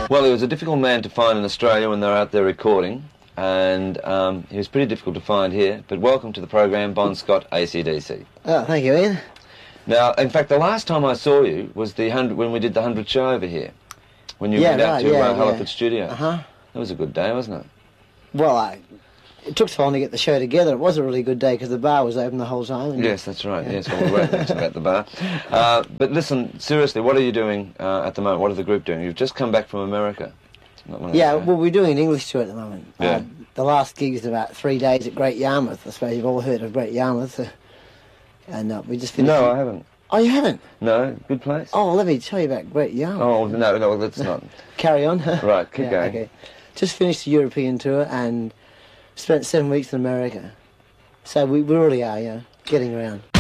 Well, he was a difficult man to find in Australia when they were out there recording, and he was pretty difficult to find here. But welcome to the program, Bon Scott, AC/DC. Oh, thank you, Ian. Now, in fact, the last time I saw you was when we did the 100th show over here, when you went out to Halliford Studio. That was a good day, wasn't it? Well, it took so long to get the show together. It was a really good day because the bar was open the whole time. Yes, that's right. Yes, well, we won't mention about the bar. But listen, seriously, what are you doing at the moment? What is the group doing? You've just come back from America. Yeah, well, we're doing an English tour at the moment. Yeah. The last gig is about 3 days at Great Yarmouth. I suppose you've all heard of Great Yarmouth. And we just finished... No, I haven't. Oh, you haven't? No? Good place? Oh, let me tell you about Great Yarmouth. Oh, no, let's not. Carry on. Right, keep going. Okay. Just finished the European tour and spent 7 weeks in America. So we really are, getting around.